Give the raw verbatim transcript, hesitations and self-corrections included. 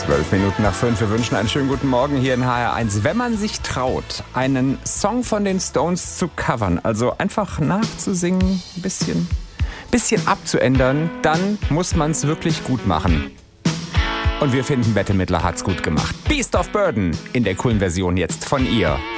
Zwölf Minuten nach fünf. Wir wünschen einen schönen guten Morgen hier in H R eins. Wenn man sich traut, einen Song von den Stones zu covern, also einfach nachzusingen, ein bisschen, bisschen abzuändern, dann muss man es wirklich gut machen. Und wir finden, Bette Midler hat's gut gemacht. Beast of Burden in der coolen Version jetzt von ihr.